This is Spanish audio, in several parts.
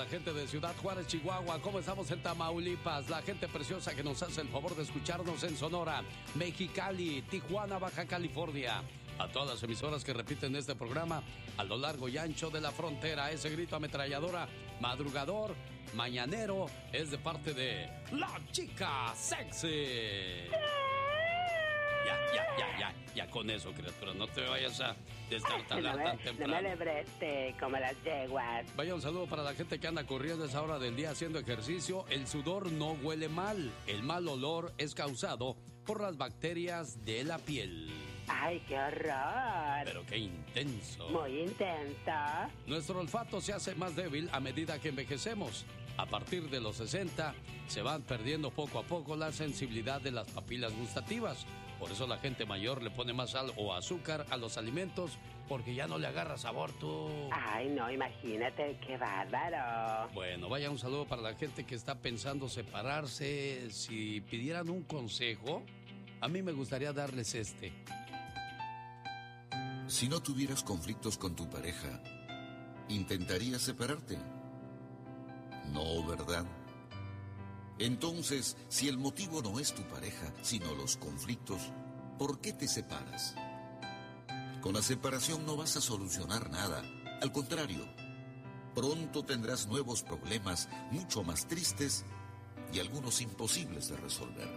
gente de Ciudad Juárez, Chihuahua. ¿Cómo estamos en Tamaulipas? La gente preciosa que nos hace el favor de escucharnos en Sonora, Mexicali, Tijuana, Baja California. A todas las emisoras que repiten este programa a lo largo y ancho de la frontera. Ese grito ametralladora, madrugador, mañanero, es de parte de La Chica Sexy. Ya con eso, criatura, no te vayas a destartalar tan temprano. No me lebreste como las yeguas. Vaya, un saludo para la gente que anda corriendo a esa hora del día haciendo ejercicio. El sudor no huele mal. El mal olor es causado por las bacterias de la piel. ¡Ay, qué horror! Pero qué intenso. Muy intenso. Nuestro olfato se hace más débil a medida que envejecemos. A partir de los 60, se van perdiendo poco a poco la sensibilidad de las papilas gustativas. Por eso la gente mayor le pone más sal o azúcar a los alimentos, porque ya no le agarra sabor tú. Ay, no, imagínate, qué bárbaro. Bueno, vaya, un saludo para la gente que está pensando separarse. Si pidieran un consejo, a mí me gustaría darles este. Si no tuvieras conflictos con tu pareja, ¿intentarías separarte? No, ¿verdad? Entonces, si el motivo no es tu pareja, sino los conflictos, ¿por qué te separas? Con la separación no vas a solucionar nada. Al contrario, pronto tendrás nuevos problemas mucho más tristes y algunos imposibles de resolver.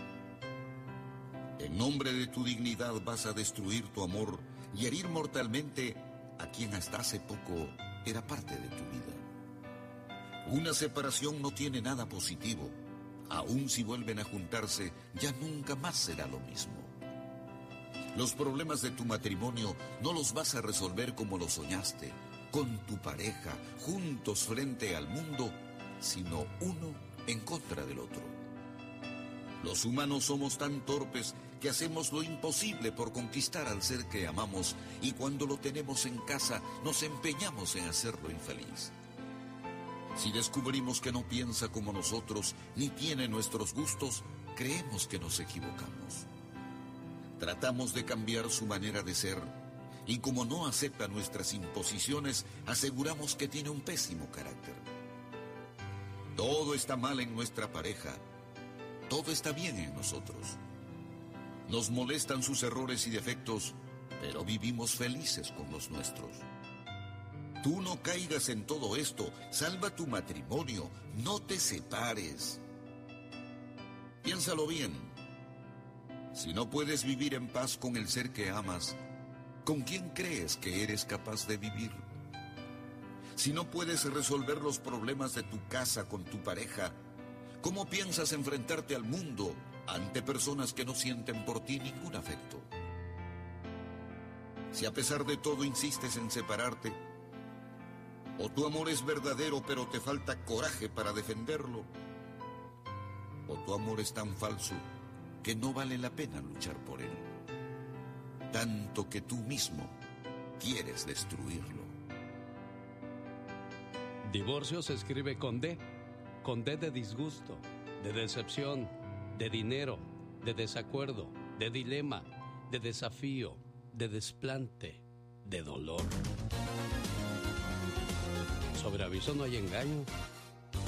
En nombre de tu dignidad vas a destruir tu amor y herir mortalmente a quien hasta hace poco era parte de tu vida. Una separación no tiene nada positivo. Aun si vuelven a juntarse, ya nunca más será lo mismo. Los problemas de tu matrimonio no los vas a resolver como lo soñaste, con tu pareja, juntos frente al mundo, sino uno en contra del otro. Los humanos somos tan torpes que hacemos lo imposible por conquistar al ser que amamos, y cuando lo tenemos en casa nos empeñamos en hacerlo infeliz. Si descubrimos que no piensa como nosotros ni tiene nuestros gustos, creemos que nos equivocamos. Tratamos de cambiar su manera de ser y como no acepta nuestras imposiciones, aseguramos que tiene un pésimo carácter. Todo está mal en nuestra pareja, todo está bien en nosotros. Nos molestan sus errores y defectos, pero vivimos felices con los nuestros. Tú no caigas en todo esto, salva tu matrimonio, no te separes. Piénsalo bien. Si no puedes vivir en paz con el ser que amas, ¿con quién crees que eres capaz de vivir? Si no puedes resolver los problemas de tu casa con tu pareja, ¿cómo piensas enfrentarte al mundo ante personas que no sienten por ti ningún afecto? Si a pesar de todo insistes en separarte, o tu amor es verdadero pero te falta coraje para defenderlo, o tu amor es tan falso que no vale la pena luchar por él, tanto que tú mismo quieres destruirlo. Divorcio se escribe con D de disgusto, de decepción, de dinero, de desacuerdo, de dilema, de desafío, de desplante, de dolor. Sobre aviso no hay engaño.